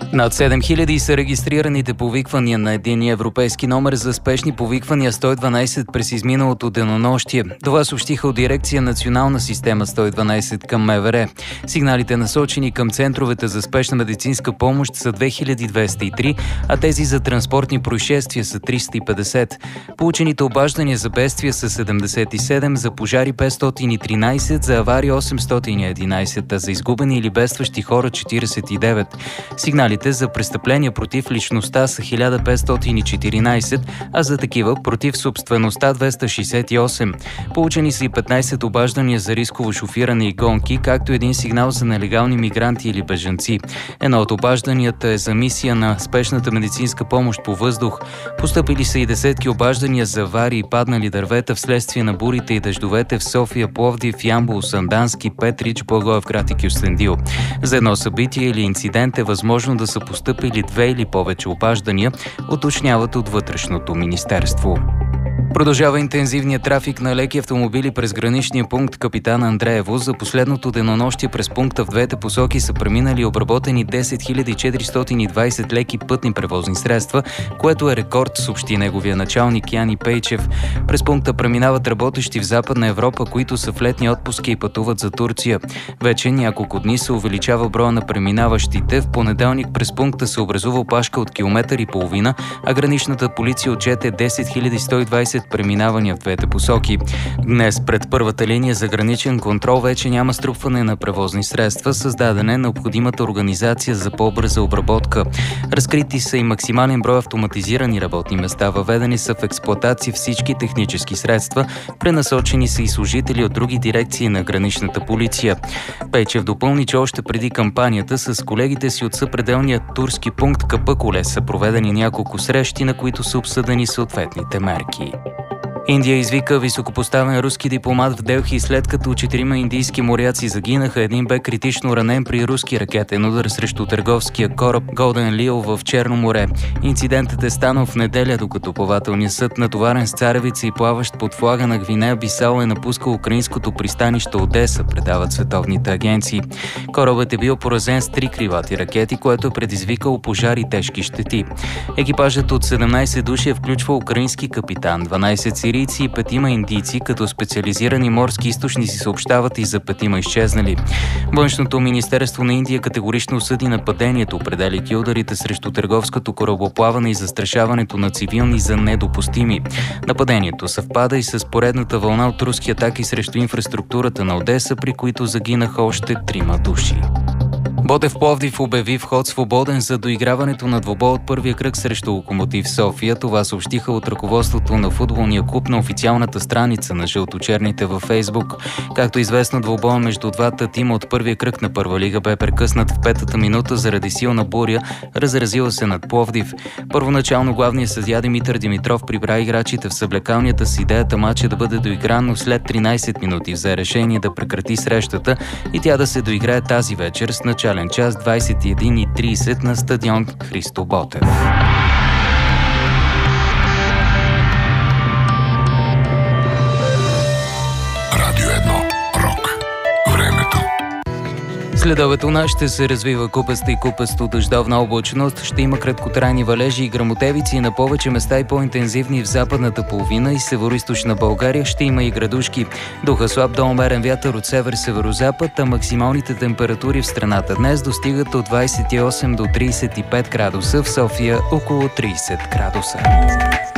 Над 7000 са регистрираните повиквания на единния европейски номер за спешни повиквания 112 през изминалото денонощие. Това съобщиха от дирекция Национална система 112 към МВР. Сигналите, насочени към центровете за спешна медицинска помощ, са 2203, а тези за транспортни происшествия са 350. Получените обаждания за бедствия са 77, за пожари 513, за аварии 811, а за изгубени или бедстващи хора 49. Сигналите за престъпления против личността са 1514, а за такива против собствеността 268. Получени са и 15 обаждания за рисково шофиране и гонки, както един сигнал за нелегални мигранти или бежанци. Едно от обажданията е за мисия на спешната медицинска помощ по въздух. Постъпили са и десетки обаждания за аварии и паднали дървета вследствие на бурите и дъждовете в София, Пловдив, Ямбол, Сандански, Петрич, Благоевград и Кюстендил. За едно събитие или инцидент е възможно да са постъпили 2 или повече обаждания, уточняват от Вътрешното министерство. Продължава интензивният трафик на леки автомобили през граничния пункт Капитан Андреево. За последното денонощие през пункта в двете посоки са преминали и обработени 10 420 леки пътни превозни средства, което е рекорд, съобщи неговия началник Яни Пейчев. През пункта преминават работещи в Западна Европа, които са в летни отпуски и пътуват за Турция. Вече няколко дни се увеличава броя на преминаващите. В понеделник през пункта се образува опашка от километър и половина, а граничната полиция отчете 10 120 преминавания в двете посоки. Днес пред първата линия за граничен контрол вече няма струпване на превозни средства, създадена е необходимата организация за по-бърза обработка. Разкрити са и максимален брой автоматизирани работни места, въведени са в експлоатация всички технически средства, пренасочени са и служители от други дирекции на граничната полиция. Пейчев допълни, че още преди кампанията с колегите си от съпределния турски пункт Капъкуле са проведени няколко срещи, на които са обсъдени съответните мерки. Индия извика високопоставен руски дипломат в Делхи, след като 4 индийски моряци загинаха. Един бе критично ранен при руски ракетен удар срещу търговския кораб Golden Leo в Черно море. Инцидентът е станал в неделя, докато плавателният съд, натоварен с царевица и плаващ под флага на Гвинея Бисао, е напускал украинското пристанище Одеса, предават световните агенции. Корабът е бил поразен с 3 крилати ракети, което е предизвикало пожари и тежки щети. Екипажът от 17 души е включва украински капитан, 12 сирийци и 5 индийци, като специализирани морски източници съобщават и за 5 изчезнали. Външното министерство на Индия категорично осъди нападението, определяйки ударите срещу търговското корабоплаване и застрашаването на цивилни за недопустими. Нападението съвпада и с поредната вълна от руски атаки срещу инфраструктурата на Одеса, при които загинаха още 3 души. Ботев Пловдив обяви вход свободен за доиграването на двобой от първия кръг срещу Локомотив София. Това съобщиха от ръководството на футболния клуб на официалната страница на жълточерните във Фейсбук. Както известно, двобоя между двата тима от първия кръг на Първа лига бе прекъснат в 5-та минута заради силна буря, разразила се над Пловдив. Първоначално главният съдия Димитър Димитров прибра играчите в съблекалнията с идеята матча да бъде доигран, но след 13 минути взе решение да прекрати срещата и тя да се доиграе тази вечер с начален час 21:30 на стадион Христо Ботев. Радио 1. Рок. Времето. Следобед у нас ще се развива купеста и купесто дъждовна облачност, ще има краткотрайни валежи и гръмотевици на повече места и по-интензивни в западната половина и североизточна България, ще има и градушки. Духа слаб до умерен вятър от север-северозапад, а максималните температури в страната днес достигат от 28 до 35 градуса, в София около 30 градуса.